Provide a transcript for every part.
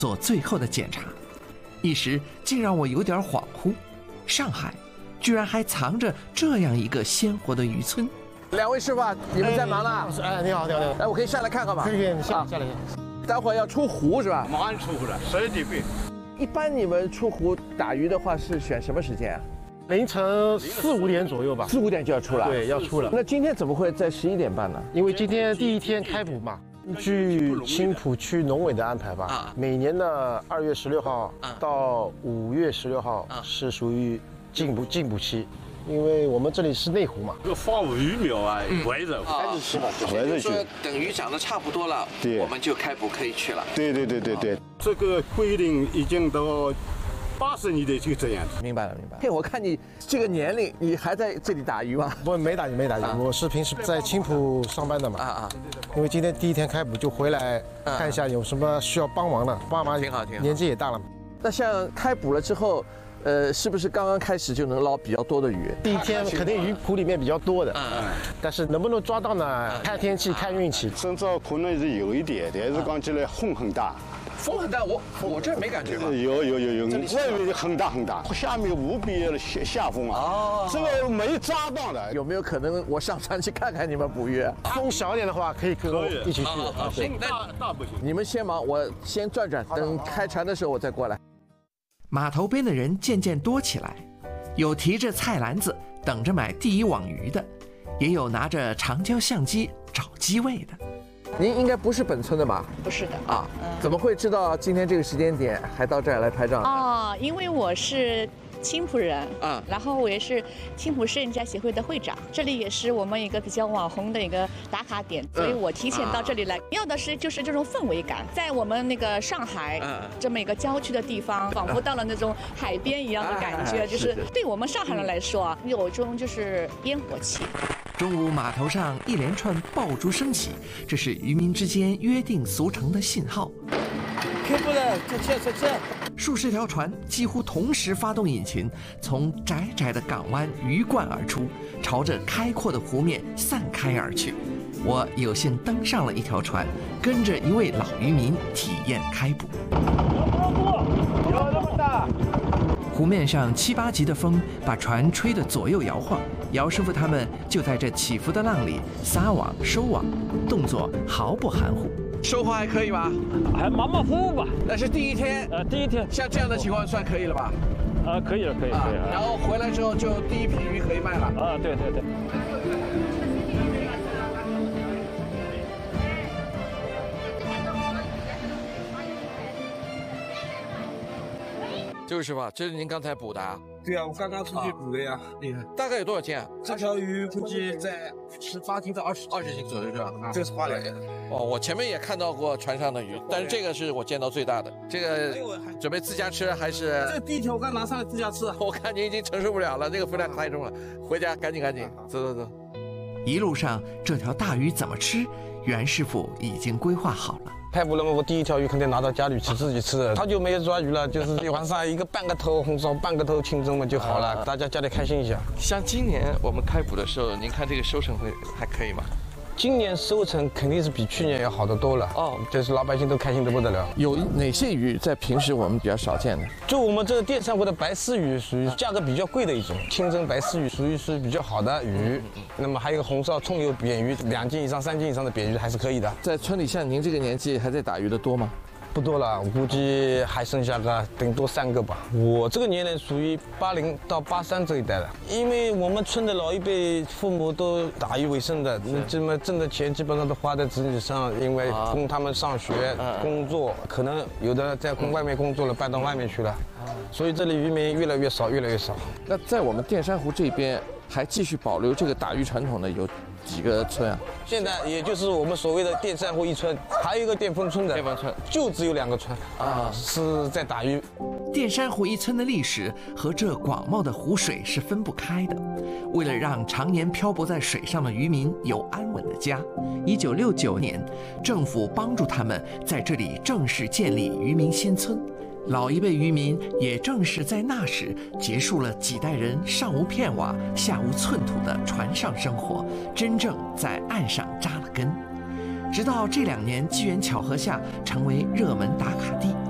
做最后的检查，一时竟让我有点恍惚。上海居然还藏着这样一个鲜活的渔村。两位师傅啊，你们在忙呢？ 哎，你好，你好，你好。 哎，我可以下来看看吗？ 可以，你下来。 待会儿要出湖是吧？ 马上出湖了，12点半。 一般你们出湖打鱼的话是选什么时间啊？ 凌晨4、5点左右吧。 4、5点就要出了。 对，要出了。 那今天怎么会在11点半呢？ 因为今天第一天开捕嘛。据青浦区农委的安排吧，每年的2月16号到5月16号是属于禁捕期。因为我们这里是内湖嘛， 这个放鱼苗啊，围着开始吃了， 围着说等鱼长得差不多了， 对， 我们就开捕可以去了。 对。这个规定已经到80年代就这样子。 明白了。嘿，我看你这个年龄，你还在这里打鱼吗？ 不，没打鱼。我是平时在青浦上班的嘛。因为今天第一天开捕，就回来看一下有什么需要帮忙的。爸妈挺好。 年纪也大了嘛。 那像开捕了之后。是不是刚刚开始就能捞比较多的鱼？ 第一天肯定鱼谱里面比较多的，但是能不能抓到呢？看天气，看运气。 甚至可能是有一点，但是讲起来风很大。 风很大，我这没感觉吧？ 有，外面很大，下面无比的下风啊！这个没抓到的。 有没有可能我上船去看看你们捕鱼？ 风小一点的话，可以跟我一起去。 风大不行。 你们先忙，我先转，等开船的时候我再过来。码头边的人渐渐多起来，有提着菜篮子等着买第一网鱼的，也有拿着长焦相机找机位的。您应该不是本村的吧？ 不是的啊，怎么会知道今天这个时间点还到这儿来拍照？ 哦，因为我是青浦人啊，然后我也是青浦摄影家协会的会长，这里也是我们一个比较网红的一个打卡点，所以我提前到这里来，要的是就是这种氛围感，在我们那个上海这么一个郊区的地方，仿佛到了那种海边一样的感觉，就是对我们上海人来说啊，有一种就是烟火气。 中午码头上一连串爆竹声起，这是渔民之间约定俗成的信号。 开捕了，再见。 数十条船几乎同时发动引擎，从窄窄的港湾鱼贯而出，朝着开阔的湖面散开而去。我有幸登上了一条船，跟着一位老渔民体验开捕。 有那么大！ 湖面上7、8级的风把船吹得左右摇晃，姚师傅他们就在这起伏的浪里撒网收网，动作毫不含糊。收获还可以吧？ 还马马虎虎吧。 那是第一天。 第一天。 像这样的情况算可以了吧？ 可以了。 然后回来之后就第一批鱼可以卖了。 对。 这位师傅，这是您刚才捕的啊？ 对啊，我刚刚出去捕的呀。 厉害。大概有多少斤啊？ 这条鱼估计在18斤到20斤左右，是吧？这个是花鲢。 我前面也看到过船上的鱼，但是这个是我见到最大的。这个准备自家吃还是？ 这第一条我刚拿上来自家吃。 我看您已经承受不了了，这个分量太重了，回家赶紧，走。一路上这条大鱼怎么吃，袁师傅已经规划好了。 开捕了嘛，我第一条鱼肯定拿到家里去自己吃的。好久没有抓鱼了，就是晚上半个头红烧，半个头清蒸嘛就好了，大家家里开心一下。 像今年我们开捕的时候，您看这个收成还可以吗？ 今年收成肯定是比去年要好得多了就是老百姓都开心得不得了。 有哪些鱼在平时我们比较少见的？ 就我们这个电珊瑚的白丝鱼属于价格比较贵的一种，清蒸白丝鱼属于是比较好的鱼。那么还有红烧葱油扁鱼，2斤以上、3斤以上的扁鱼还是可以的。 在村里像您这个年纪还在打鱼的多吗？ 不多了，我估计还剩下个顶多3个吧。我这个年龄属于80到83这一代了，因为我们村的老一辈父母都打鱼为生的，那这么挣的钱基本上都花在子女上，因为供他们上学、工作，可能有的在外面工作了，搬到外面去了，所以这里渔民越来越少。 那在我们淀山湖这边还继续保留这个打鱼传统的有几个村啊？ 现在也就是我们所谓的淀珊瑚1村，还有一个淀丰村的，就只有2个村是在打鱼。 淀山湖1村的历史和这广袤的湖水是分不开的。为了让常年漂泊在水上的渔民有安稳的家，1969年，政府帮助他们在这里正式建立渔民新村。老一辈渔民也正是在那时结束了几代人上无片瓦下无寸土的船上生活，真正在岸上扎了根。直到这2年机缘巧合下成为热门打卡地，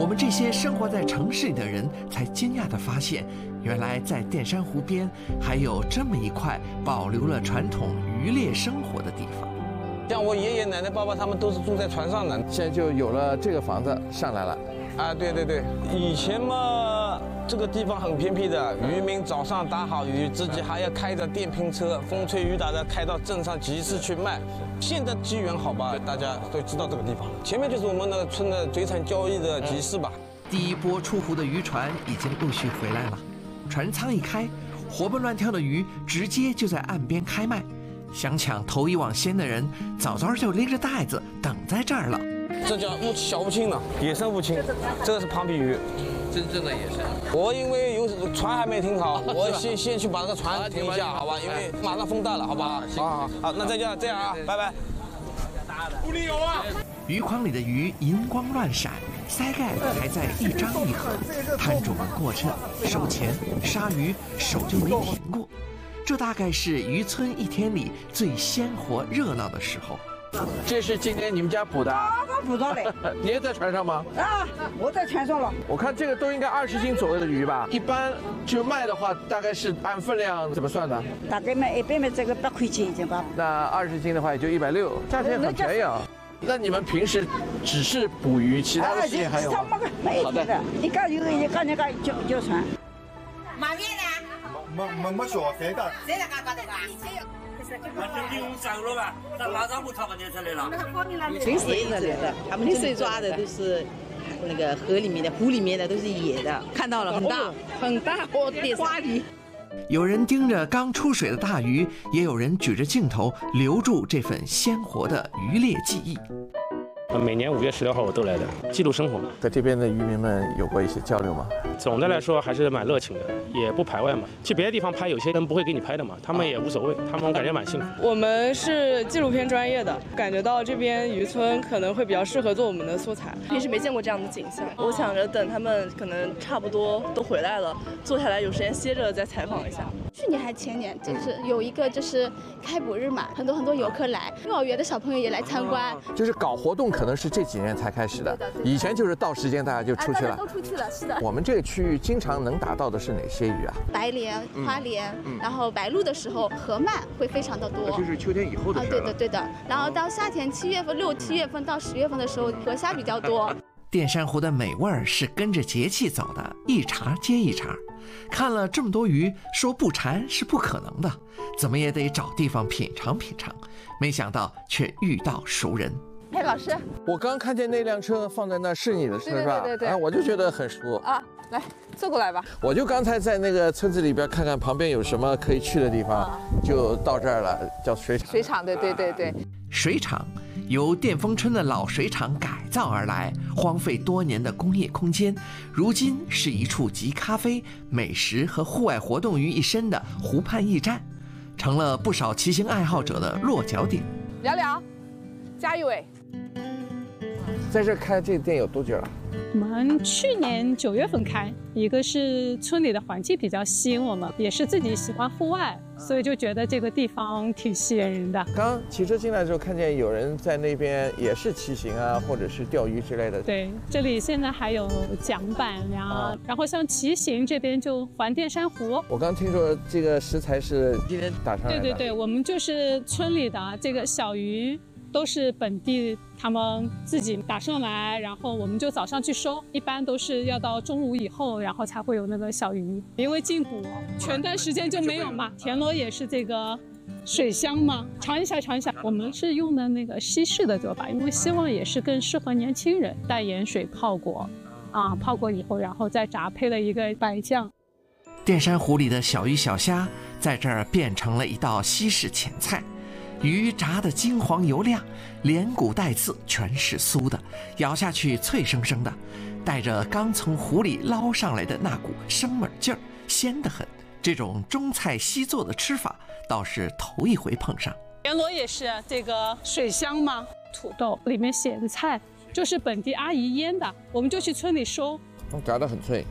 我们这些生活在城市里的人才惊讶地发现，原来在淀山湖边还有这么一块保留了传统渔猎生活的地方。 像我爷爷奶奶、爸爸他们都是住在船上的， 现在就有了这个房子上来了。 啊，对对对，以前嘛，这个地方很偏僻的，渔民早上打好鱼，自己还要开着电瓶车，风吹雨打的开到镇上集市去卖。现在机缘好吧，大家都知道这个地方。前面就是我们那个村的水产交易的集市吧。 第一波出湖的渔船已经陆续回来了，船舱一开，活蹦乱跳的鱼直接就在岸边开卖。想抢头一网先的人，早早就拎着袋子等在这儿了。 这叫小乌青呢，野生乌青，这个是庞皮鱼， 真正的野生。 我因为有船还没停好，我先去把这个船停一下，好吧？因为马上风大了，好不好？好，那这样啊，拜拜。 不里有啊！ 鱼筐里的鱼银光乱闪，鳃盖还在一张一合，摊主们过秤、收钱、杀鱼，手就没停过。这大概是渔村一天里最鲜活热闹的时候。 这是今天你们家捕的？ 刚捕到的。 你也在船上吗？ 啊，我在船上了。 我看这个都应该20斤左右的鱼吧？一般就卖的话，大概是按分量怎么算的？ 大概卖一般卖这个8块钱一斤吧。 那20斤的话也就160，价钱很便宜啊。那你们平时只是捕鱼，其他的事情还有吗？ 没有的，一个有一个那个叫船。 买面的？ 没说谁的？ 谁来干的？ 反正利用上了吧，到马上不差半年才来了。 全是野的，他们这里抓的都是那个河里面的、湖里面的，都是野的。看到了，很大，很大，花鱼。 有人盯着刚出水的大鱼，也有人举着镜头留住这份鲜活的渔猎记忆。 每年5月16号我都来的，记录生活嘛。 在这边的渔民们有过一些交流吗？ 总的来说还是蛮热情的，也不排外嘛。去别的地方拍，有些人不会给你拍的嘛，他们也无所谓，他们感觉蛮幸福。 我们是纪录片专业的，感觉到这边渔村可能会比较适合做我们的素材。 平时没见过这样的景象，我想着等他们可能差不多都回来了，坐下来有时间歇着再采访一下。 去年还前年，就是有一个就是开捕日嘛，很多游客来，幼儿园的小朋友也来参观。 就是搞活动可能是这几年才开始的，以前就是到时间大家就出去了， 都出去了，是的。 我们这个区域经常能打到的是哪些鱼啊？ 白鲢、花鲢，然后白鹭的时候，河鳗会非常的多， 就是秋天以后的事了。 对的。然后到夏天7月份、6、7月份到10月份的时候，河虾比较多。 淀山湖的美味儿是跟着节气走的，一茬接一茬。看了这么多鱼，说不馋是不可能的，怎么也得找地方品尝品尝。没想到却遇到熟人。 哎，老师， 我刚看见那辆车放在那是你的车是吧？ 对。 啊，我就觉得很熟啊，来坐过来吧。 我就刚才在那个村子里边看看旁边有什么可以去的地方，就到这儿了，叫水厂。 水厂，对。 水厂由淀丰村的老水厂改造而来，荒废多年的工业空间，如今是一处集咖啡、美食和户外活动于一身的湖畔驿站，成了不少骑行爱好者的落脚点。 聊，加一位。 在这开这个店有多久了？ 我们去年9月份开，一个是村里的环境比较吸引我们，也是自己喜欢户外，所以就觉得这个地方挺吸引人的。 刚骑车进来的时候，看见有人在那边也是骑行啊，或者是钓鱼之类的。 对，这里现在还有桨板呀，然后像骑行这边就环淀山湖。 我刚听说这个食材是今天打上来的。 对，我们就是村里的这个小鱼。都是本地他们自己打上来，然后我们就早上去收，一般都是要到中午以后，然后才会有那个小鱼，因为禁捕，全段时间就没有嘛。田螺也是这个水乡嘛，尝一下。我们是用的那个西式的做法，因为希望也是更适合年轻人，淡盐水泡过，泡过以后，然后再炸，配了一个白酱。 淀山湖里的小鱼小虾在这儿变成了一道西式前菜。鱼炸得金黄油亮，连骨带刺全是酥的，咬下去脆生生的，带着刚从湖里捞上来的那股生猛劲儿，鲜得很。这种中菜西做的吃法倒是头一回碰上。 田螺也是这个水乡嘛，土豆里面咸菜就是本地阿姨腌的，我们就去村里收。 炸得很脆，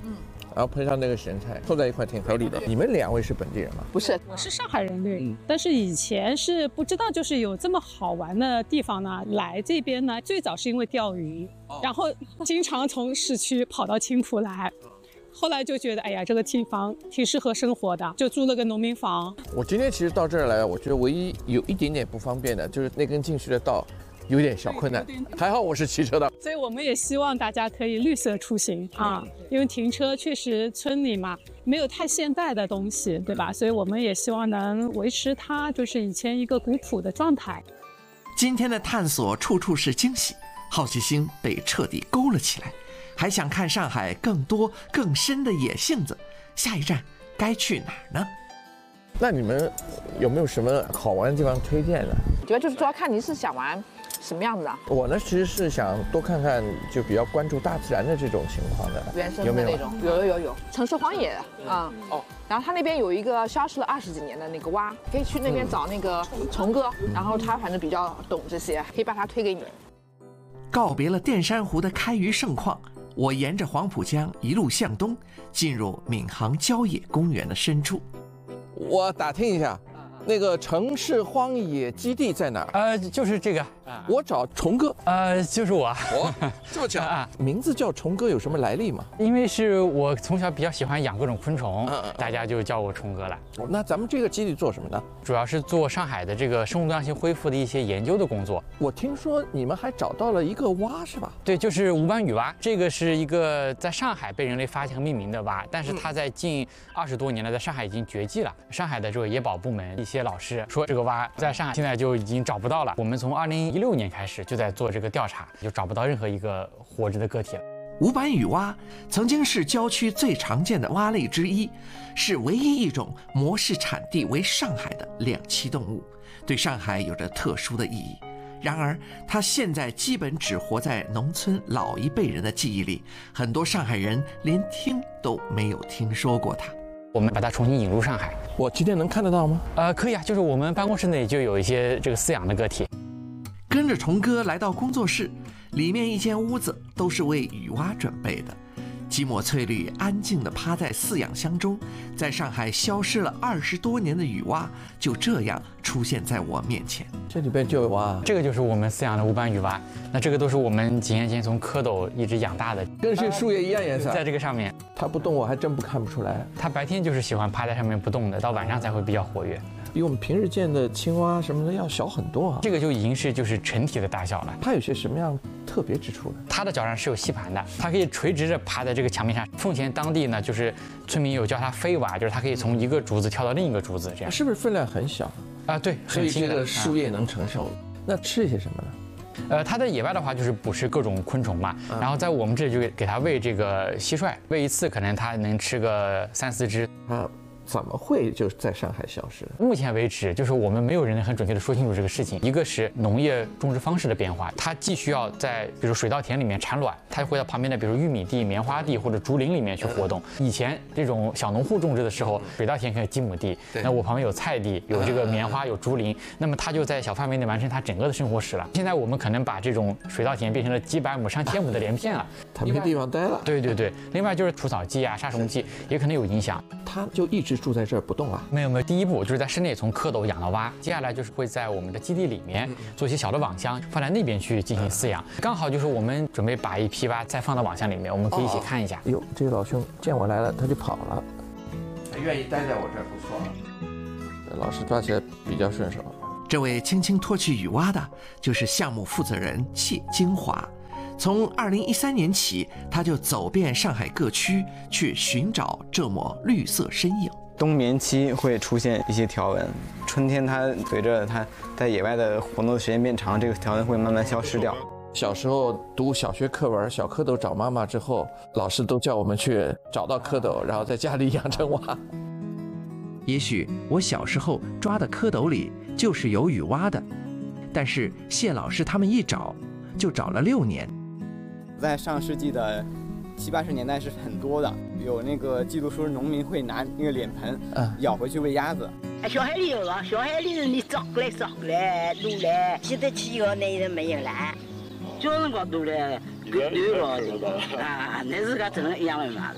然后配上那个咸菜，凑在一块挺合理的。你们2位是本地人吗？ 不是，我是上海人，对。但是以前是不知道，就是有这么好玩的地方呢。来这边呢，最早是因为钓鱼，然后经常从市区跑到青浦来。后来就觉得，哎呀，这个地方挺适合生活的，就租了个农民房。 我今天其实到这儿来，我觉得唯一有一点点不方便的，就是那根进去的道有点小困难。还好我是骑车的， 所以我们也希望大家可以绿色出行啊，因为停车确实村里嘛没有太现代的东西，对吧？所以我们也希望能维持它就是以前一个古朴的状态。 今天的探索处处是惊喜，好奇心被彻底勾了起来。还想看上海更多更深的野性子，下一站该去哪儿呢？ 那你们有没有什么好玩的地方推荐的？ 主要就是主要看你是想玩什么样子的。 我呢其实是想多看看，就比较关注大自然的这种情况的， 原生的那种。有城市荒野啊。然后他那边有一个消失了20几年的那个蛙，可以去那边找那个虫哥，然后他反正比较懂这些，可以把他推给你。 告别了淀山湖的开渔盛况，我沿着黄浦江一路向东，进入闵行郊野公园的深处。 我打听一下，那个城市荒野基地在哪儿？ 就是这个。 我找虫哥。 就是我。 这么巧啊！名字叫虫哥有什么来历吗？ 因为是我从小比较喜欢养各种昆虫，大家就叫我虫哥了。 那咱们这个基地做什么呢？ 主要是做上海的这个生物多样性恢复的一些研究的工作。 我听说你们还找到了一个蛙，是吧？ 对，就是无斑羽蛙。这个是一个在上海被人类发现和命名的蛙，但是它在近20多年了，在上海已经绝迹了。上海的这个野保部门一些老师说，这个蛙在上海现在就已经找不到了。我们从2016年开始就在做这个调查，就找不到任何一个活着的个体了。 无斑羽蛙曾经是郊区最常见的蛙类之一，是唯一一种模式产地为上海的两栖动物，对上海有着特殊的意义。然而，它现在基本只活在农村老一辈人的记忆里，很多上海人连听都没有听说过它。 我们把它重新引入上海。 我今天能看得到吗？ 可以啊，就是我们办公室内就有一些这个饲养的个体。 跟着虫哥来到工作室，里面一间屋子都是为羽蛙准备的。几抹翠绿安静地趴在饲养箱中，在上海消失了20多年的羽蛙就这样出现在我面前。 这里边就有蛙， 这个就是我们饲养的无斑羽蛙。那这个都是我们几年前从蝌蚪一直养大的， 跟是树叶一样颜色。 在这个上面， 它不动我还真不看不出来。 它白天就是喜欢趴在上面不动的，到晚上才会比较活跃。 比我们平时见的青蛙什么的要小很多啊。 这个就已经是就是成体的大小了。 它有些什么样特别之处呢？ 它的脚上是有吸盘的，它可以垂直着趴在这个墙面上。奉贤当地呢，就是村民有叫它飞蛙，就是它可以从一个竹子跳到另一个竹子，这样。 是不是分量很小啊？对， 所以这个树叶能承受。那吃些什么呢？ 它在野外的话就是捕食各种昆虫嘛，然后在我们这里就给它喂这个蟋蟀，喂一次可能它能吃个3、4只。 怎么会就在上海消失？ 目前为止，就是我们没有人能很准确的说清楚这个事情。一个是农业种植方式的变化，它既需要在比如水稻田里面产卵，它会到旁边的比如玉米地、棉花地或者竹林里面去活动。以前这种小农户种植的时候，水稻田可能几亩地，那我旁边有菜地，有这个棉花，有竹林，那么它就在小范围内完成它整个的生活史了。现在我们可能把这种水稻田变成了几百亩、上千亩的连片了， 它没地方待了。 对对对，另外就是除草剂啊、杀虫剂也可能有影响。 它就一直住在这儿不动啊？ 没有，第一步就是在室内从蝌蚪养到蛙，接下来就是会在我们的基地里面做一些小的网箱，放在那边去进行饲养。刚好就是我们准备把一批蛙再放到网箱里面，我们可以一起看一下。 哟，这个老兄见我来了，他就跑了。 他愿意待在我这儿不错了。 老师抓起来比较顺手。 这位轻轻脱去羽蛙的，就是项目负责人谢金华。从2013年起，他就走遍上海各区，去寻找这抹绿色身影。 冬眠期会出现一些条纹，春天它随着它在野外的活动的时间变长，这个条纹会慢慢消失掉。 小时候读小学课文《小蝌蚪找妈妈》之后，老师都叫我们去找到蝌蚪，然后在家里养成蛙。 也许我小时候抓的蝌蚪里就是有羽蛙的，但是谢老师他们一找就找了6年。 在上世纪的70、80年代是很多的，有那个记录说农民会拿那个脸盆舀回去喂鸭子。 小海里有了，小海里你找过来撸来，现在7个那人没有了，小辰光撸来撸了啊，那是个真一样的嘛的。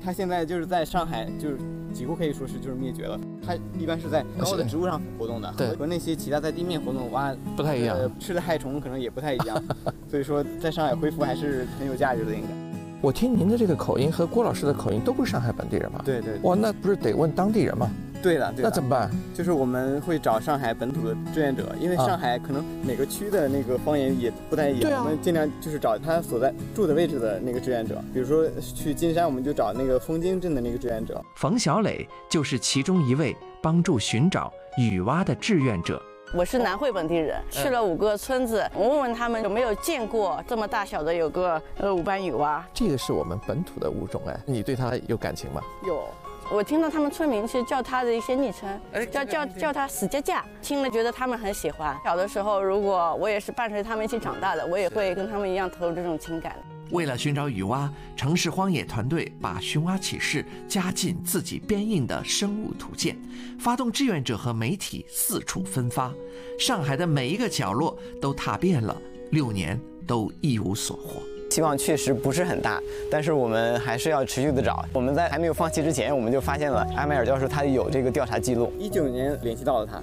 它现在就是在上海，就是几乎可以说是就是灭绝了。它一般是在高的植物上活动的，和那些其他在地面活动的蛙不太一样， 吃的害虫可能也不太一样。所以说，在上海恢复还是很有价值的，应该。 我听您的这个口音和郭老师的口音都不是上海本地人吗？ 对对。 哇，那不是得问当地人吗？ 对的， 那怎么办？ 就是我们会找上海本土的志愿者，因为上海可能每个区的那个方言也不太一样，我们尽量就是找他所在住的位置的那个志愿者。比如说去金山，我们就找那个枫泾镇的那个志愿者。 冯小磊就是其中一位帮助寻找雨蛙的志愿者。 我是南汇本地人，去了5个村子，我问问他们有没有见过这么大小的有个5斑雨蛙。 这个是我们本土的物种哎，你对它有感情吗？ 有。我听到他们村民其实叫它的一些昵称，叫它死架架，听了觉得他们很喜欢。小的时候，如果我也是伴随他们一起长大的，我也会跟他们一样投入这种情感。 为了寻找雨蛙，城市荒野团队把寻蛙启事加进自己编印的生物图鉴，发动志愿者和媒体四处分发，上海的每一个角落都踏遍了，6年都一无所获。 希望确实不是很大，但是我们还是要持续的找。我们在还没有放弃之前，我们就发现了阿迈尔教授他有这个调查记录。19年联系到了他。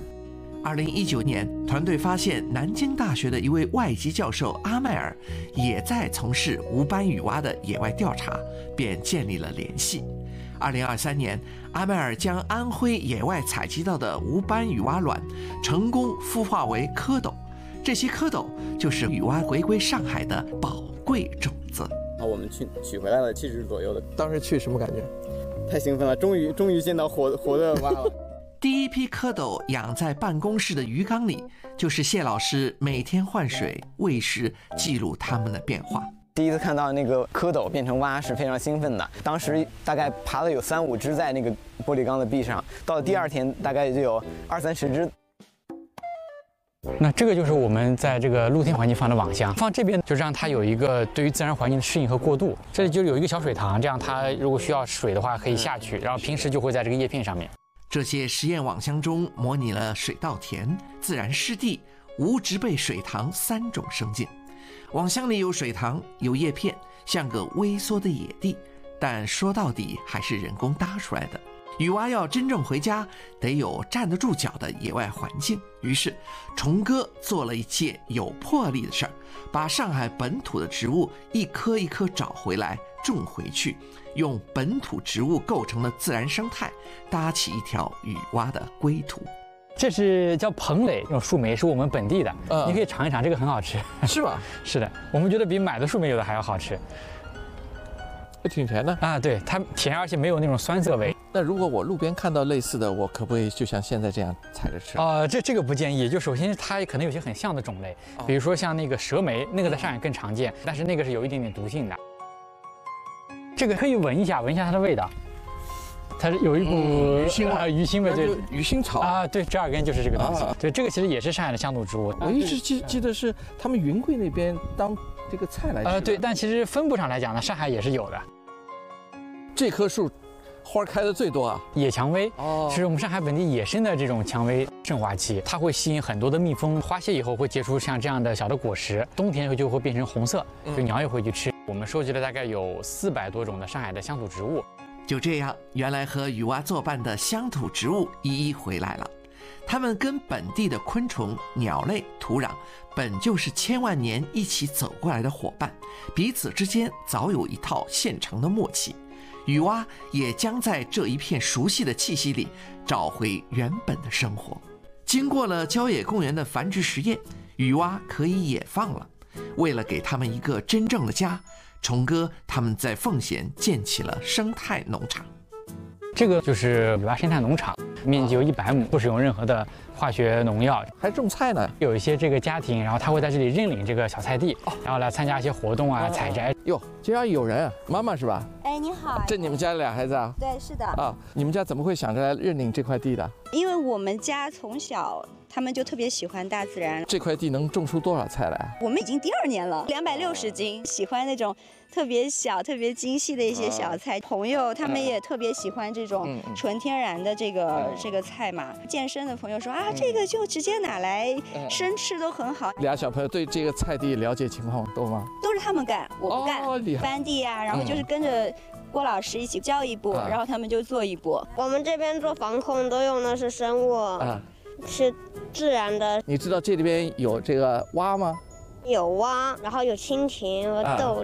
2019年，团队发现南京大学的一位外籍教授阿迈尔也在从事5斑雨蛙的野外调查，便建立了联系。2023年，阿迈尔将安徽野外采集到的5斑雨蛙卵成功孵化为蝌蚪，这些蝌蚪就是雨蛙回归上海的宝贵种子。 我们取回来了7只左右的。 当时去什么感觉？ 太兴奋了，终于见到活的蛙了。 第一批蝌蚪养在办公室的鱼缸里，就是谢老师每天换水、喂食，记录它们的变化。 第一次看到那个蝌蚪变成蛙是非常兴奋的，当时大概爬了有3-5只在那个玻璃缸的壁上，到了第2天大概就有20-30只。 那这个就是我们在这个露天环境放的网箱，放这边就让它有一个对于自然环境的适应和过渡。这里就有一个小水塘，这样它如果需要水的话可以下去，然后平时就会在这个叶片上面。 这些实验网箱中模拟了水稻田、自然湿地、无植被水塘3种生境。网箱里有水塘，有叶片，像个微缩的野地，但说到底还是人工搭出来的。雨蛙要真正回家，得有站得住脚的野外环境。于是，虫哥做了一件有魄力的事儿，把上海本土的植物一颗一颗找回来，种回去，用本土植物构成的自然生态，搭起一条雨蛙的归途。 这是叫蓬蕾，这种树莓是我们本地的，你可以尝一尝，这个很好吃。 是吧？ 是的，我们觉得比买的树莓有的还要好吃。 挺甜的啊，对，它甜，而且没有那种酸涩味。 那如果我路边看到类似的，我可不可以就像现在这样采着吃？ 这个不建议。就首先它可能有些很像的种类，比如说像那个蛇莓，那个在上海更常见，但是那个是有一点点毒性的。这个可以闻一下它的味道，它是有一股鱼腥味， 鱼腥味，对， 鱼腥草啊，对，折耳根就是这个东西。对，这个其实也是上海的乡土植物。 我一直记得是他们云贵那边当这个菜来吃。 对，但其实分布上来讲呢，上海也是有的。 这棵树花开的最多啊， 野蔷薇是我们上海本地野生的这种蔷薇盛华期，它会吸引很多的蜜蜂，花谢以后会结出像这样的小的果实，冬天就会变成红色，就鸟也会去吃。我们收集了大概有400多种的上海的乡土植物。 就这样，原来和雨蛙作伴的乡土植物一一回来了。它们跟本地的昆虫、鸟类、土壤本就是千万年一起走过来的伙伴，彼此之间早有一套现成的默契。雨蛙也将在这一片熟悉的气息里找回原本的生活。经过了郊野公园的繁殖实验，雨蛙可以野放了。为了给他们一个真正的家，虫哥他们在奉贤建起了生态农场。 这个就是雨蛙生态农场，面积有100亩，不使用任何的化学农药， 还种菜呢。 有一些这个家庭，然后他会在这里认领这个小菜地，然后来参加一些活动啊、采摘。 哟，竟然有人啊！妈妈是吧？ 哎，你好。 这你们家俩孩子啊？ 对，是的。 啊，你们家怎么会想着来认领这块地的？ 因为我们家从小他们就特别喜欢大自然。 这块地能种出多少菜来？ 我们已经第2年了，260斤，喜欢那种特别小、特别精细的一些小菜。朋友他们也特别喜欢这种纯天然的这个菜嘛。健身的朋友说啊，这个就直接拿来生吃都很好。 俩小朋友对这个菜地了解情况多吗？ 都是他们干，我不干。搬地啊，然后就是跟着郭老师一起教一步，然后他们就做一步。 我们这边做防控都用的是生物，是自然的。 你知道这里边有这个蛙吗？ 有蛙，然后有蜻蜓和豆